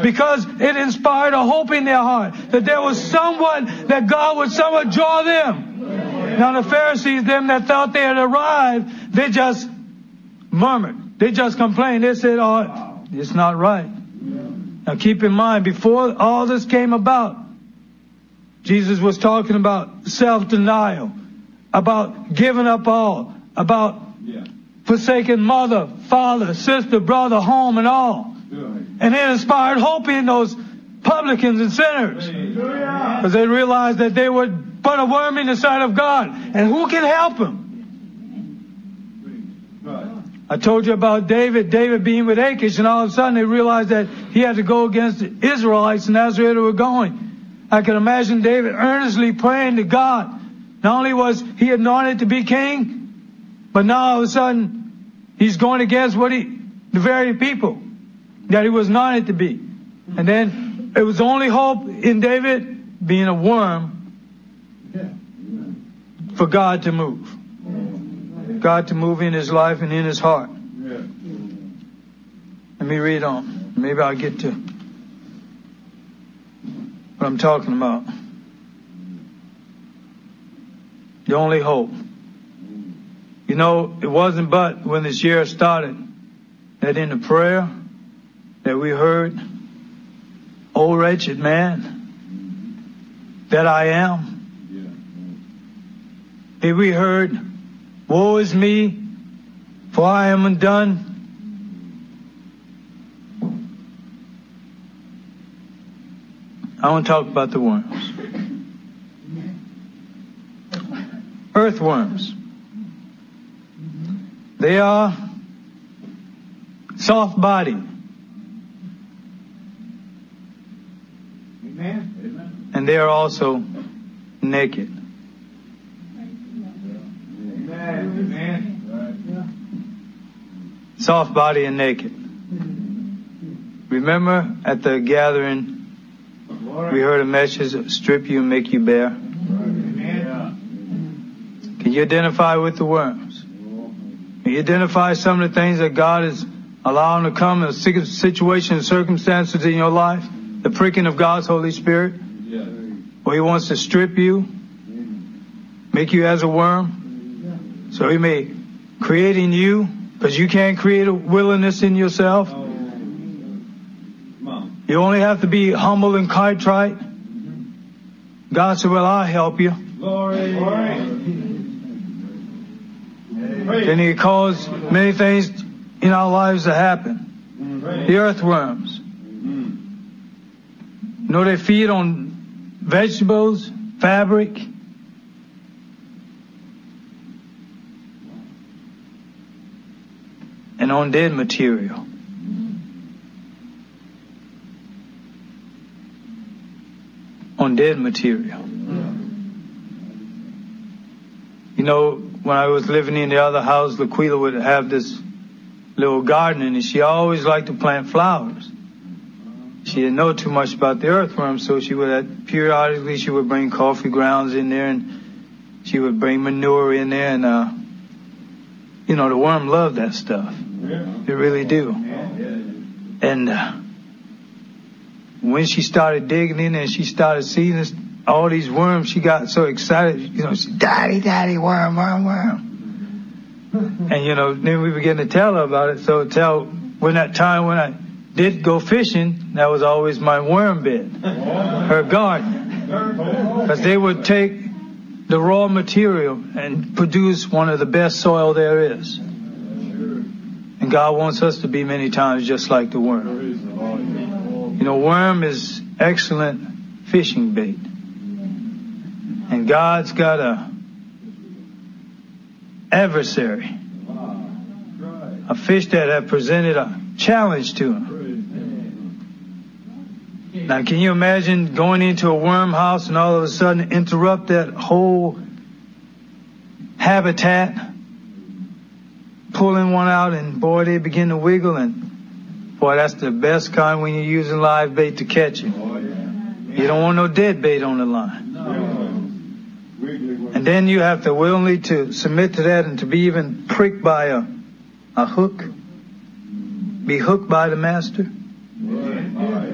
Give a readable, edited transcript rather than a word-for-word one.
because it inspired a hope in their heart that there was someone, that God would somewhat draw them. Now the Pharisees, them that thought they had arrived, they just murmured. They just complained. They said, oh, it's not right. Now keep in mind, before all this came about, Jesus was talking about self-denial, about giving up all, about forsaking mother, father, sister, brother, home, and all. And it inspired hope in those publicans and sinners, because they realized that they were but a worm in the sight of God, and who can help them? I told you about David being with Achish, and all of a sudden they realized that he had to go against the Israelites, and that's where they were going. I can imagine David earnestly praying to God. Not only was he anointed to be king, but now all of a sudden he's going against the very people that he was anointed to be. And then it was only hope in David being a worm for God to move. God to move in his life and in his heart. Let me read on. Maybe I'll get to what I'm talking about. The only hope. You know, it wasn't but when this year started that in the prayer that we heard, "O wretched man that I am," that we heard, "Woe is me, for I am undone." I want to talk about the worms. Earthworms. They are soft-bodied. And they are also naked. Soft body and naked. Remember at the gathering, we heard a message, strip you and make you bare. Can you identify with the worms? Can you identify some of the things that God is allowing to come in situations and circumstances in your life? The pricking of God's Holy Spirit? Where he wants to strip you, make you as a worm, so he may create in you, because you can't create a willingness in yourself. You only have to be humble and contrite. God said, well, I'll help you. Then he caused many things in our lives to happen. The earthworms. You know, they feed on vegetables, fabric, and on dead material. On dead material. You know, when I was living in the other house, Laquila would have this little garden, and she always liked to plant flowers. She didn't know too much about the earthworms, so periodically she would bring coffee grounds in there, and she would bring manure in there, and you know, the worm loved that stuff. They really do. And when she started digging in there and she started seeing all these worms, she got so excited. You know, she, Daddy, worm. And you know, then we began to tell her about it. So when I did go fishing, that was always my worm bed, her garden, because they would take the raw material and produce one of the best soil there is. And God wants us to be many times just like the worm. You know, worm is excellent fishing bait. And God's got a adversary, a fish that have presented a challenge to him. Now, can you imagine going into a worm house and all of a sudden interrupt that whole habitat, pulling one out, and boy, they begin to wiggle, and boy, that's the best kind when you're using live bait to catch it. You don't want no dead bait on the line. And then you have to willingly to submit to that and to be even pricked by a hook, be hooked by the master.